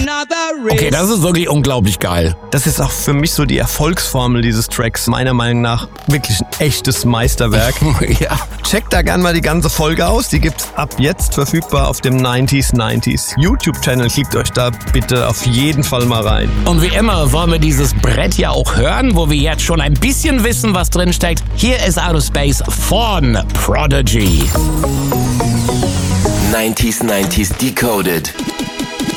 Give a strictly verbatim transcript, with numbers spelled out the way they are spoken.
Okay, das ist wirklich unglaublich geil. Das ist auch für mich so die Erfolgsformel dieses Tracks. Meiner Meinung nach wirklich ein echtes Meisterwerk. Ja. Checkt da gerne mal die ganze Folge aus. Die gibt's ab jetzt verfügbar auf dem neunzig neunzig YouTube-Channel. Klickt euch da bitte auf jeden Fall mal rein. Und wie immer wollen wir dieses Brett ja auch hören, wo wir jetzt schon ein bisschen wissen, was drin steckt. Hier ist Out of Space von Prodigy. neunzig neunzig Decoded.